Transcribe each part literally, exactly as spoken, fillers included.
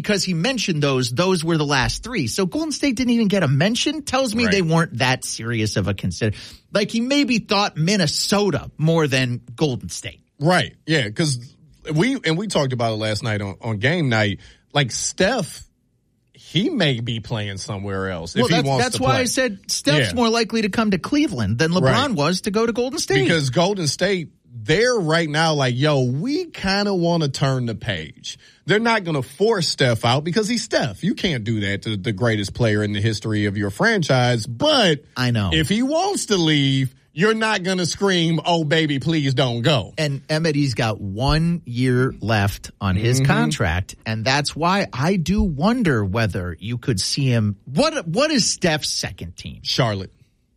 because he mentioned those, those were the last three. So Golden State didn't even get a mention. Tells me right. they weren't that serious of a consider. Like he maybe thought Minnesota more than Golden State. Right. Yeah. Because we, and we talked about it last night on, on game night. Like Steph, he may be playing somewhere else if well, he wants that's to why play. I said Steph's yeah. more likely to come to Cleveland than LeBron right. was to go to Golden State. Because Golden State, they're right now like, yo, we kind of want to turn the page. They're not going to force Steph out because he's Steph. You can't do that to the greatest player in the history of your franchise. But I know if he wants to leave, you're not going to scream, oh, baby, please don't go. And Emmett, he's got one year left on his mm-hmm. contract, and that's why I do wonder whether you could see him. What What is Steph's second team? Charlotte.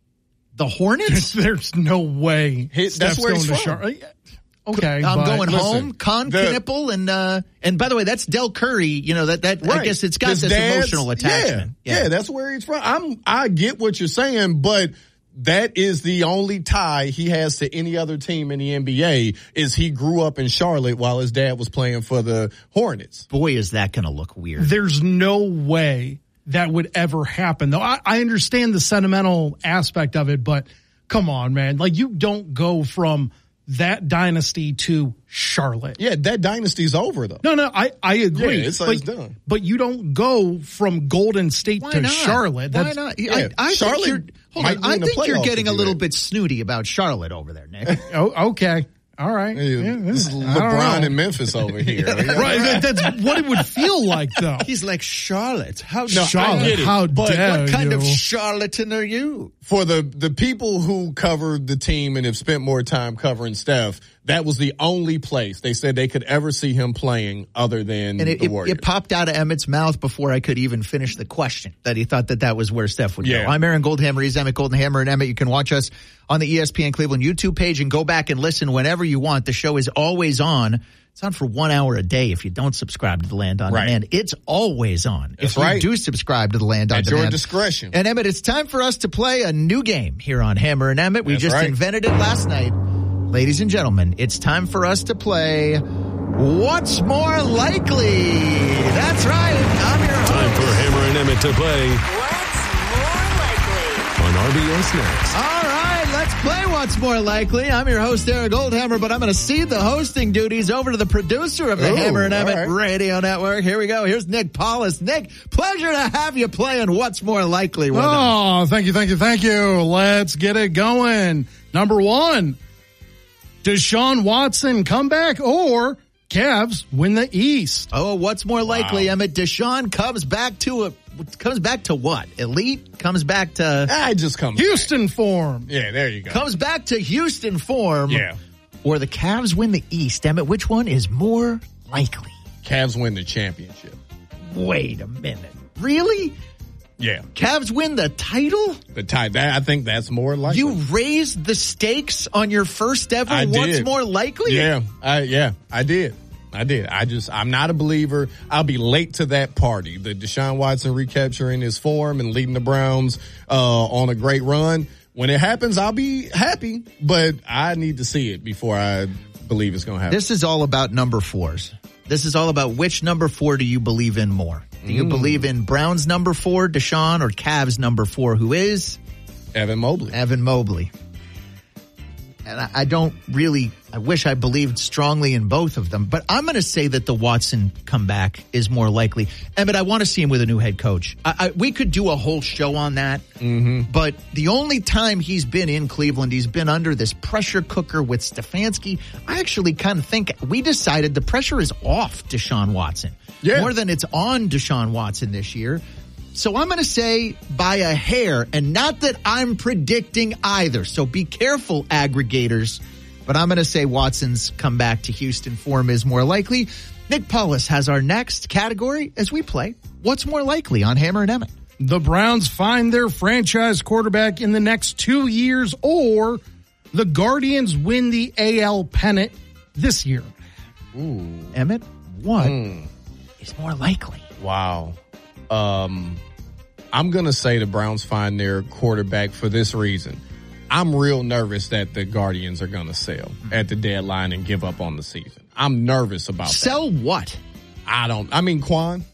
The Hornets? There's no way His, that's where he's going from. to Charlotte. Okay, I'm but going listen, home. Con the, Knipple and uh, and by the way, that's Del Curry. You know that that right. I guess it's got His this dad's, emotional attachment. Yeah, Yeah. yeah, that's where he's from. I'm. I get what you're saying, but that is the only tie he has to any other team in the N B A. Is he grew up in Charlotte while his dad was playing for the Hornets? Boy, is that going to look weird. There's no way that would ever happen, though. I, I understand the sentimental aspect of it, but come on, man. Like, you don't go from that dynasty to Charlotte. Yeah, that dynasty's over, though. No, no, I, I agree. Yeah, it's, but, it's done. But you don't go from Golden State Why to not? Charlotte. Why That's, not? Yeah, I, I Charlotte think you're, hold might on. I win the think you're playoffs getting if a you little do. bit snooty about Charlotte over there, Nick. oh, okay. All right. Hey, yeah, this is LeBron in Memphis over here. right. That, that's what it would feel like, though. He's like, Charlotte. How, No, Charlotte? I get it, How but dare What kind you? of charlatan are you? For the, the people who covered the team and have spent more time covering Steph, that was the only place they said they could ever see him playing other than And it, the it, Warriors. it popped out of Emmett's mouth before I could even finish the question, that he thought that that was where Steph would Yeah. go. I'm Aaron Goldhammer. He's Emmett Goldenhammer. And Emmett, you can watch us on the E S P N Cleveland YouTube page and go back and listen whenever you want. The show is always on. It's on for one hour a day if you don't subscribe to the Land on Right. Demand. It's always on. That's if you right. do subscribe to the Land on At Demand. your discretion. And Emmett, it's time for us to play a new game here on Hammer and Emmett. We That's just right. invented it last night. Ladies and gentlemen, it's time for us to play What's More Likely? That's right. I'm your host. Time for Hammer and Emmett to play What's More Likely? on R B S Next. All right, let's play What's More Likely. I'm your host, Eric Goldhammer, but I'm going to cede the hosting duties over to the producer of the Ooh, Hammer and Emmett right. Radio Network. Here we go. Here's Nick Paulus. Nick, pleasure to have you playing What's More Likely with us. Oh, thank you, thank you, thank you. Let's get it going. Number one, Deshaun Watson comeback or Cavs win the East? Oh, what's more likely, Wow. Emmett? Deshaun comes back to a comes back to what? Elite? Comes back to I just come Houston form. back. Yeah, there you go. comes back to Houston form. Yeah. Or the Cavs win the East. Emmett, which one is more likely? Cavs win the championship. Wait a minute. Really? Yeah. Cavs win the title? The tie. That, I think that's more likely. You raised the stakes on your first ever I What's did. More Likely? Yeah, I, yeah, I did. I did. I just, I'm not a believer. I'll be late to that party. The Deshaun Watson recapturing his form and leading the Browns uh, on a great run. When it happens, I'll be happy, but I need to see it before I believe it's going to happen. This is all about number fours. This is all about which number four do you believe in more? Do you Mm. believe in Browns number four, Deshaun, or Cavs number four, who is Evan Mobley. Evan Mobley? And I, I don't really, I wish I believed strongly in both of them, but I'm going to say that the Watson comeback is more likely. And, but I want to see him with a new head coach. I, I, we could do a whole show on that, Mm-hmm. but the only time he's been in Cleveland, he's been under this pressure cooker with Stefanski. I actually kind of think we decided the pressure is off Deshaun Watson. Yeah. More than it's on Deshaun Watson this year. So I'm going to say by a hair, and not that I'm predicting either. So be careful, aggregators. But I'm going to say Watson's comeback to Houston form is more likely. Nick Paulus has our next category as we play What's More Likely on Hammer and Emmett. The Browns find their franchise quarterback in the next two years, or the Guardians win the A L pennant this year. Ooh. Emmett, what Mm. is more likely? Wow. Um, I'm going to say the Browns find their quarterback for this reason. I'm real nervous that the Guardians are going to sell at the deadline and give up on the season. I'm nervous about Sell that. what? I don't, I mean, Quan,